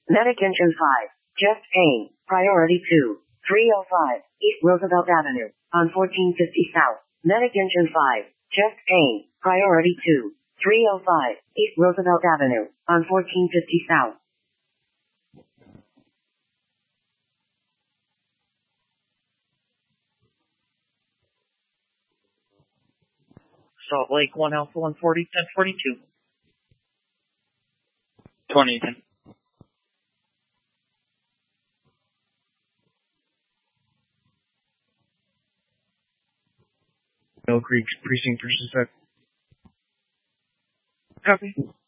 Medic Engine 5. Just aim. Priority 2. 305. East Roosevelt Avenue. On 1450 South. Medic Engine 5. Just aim. Priority 2. 305. East Roosevelt Avenue. On 1450 South. Salt Lake 1 Alpha 140, 1042. 20, Ethan. Mill Creek Precinct versus Copy.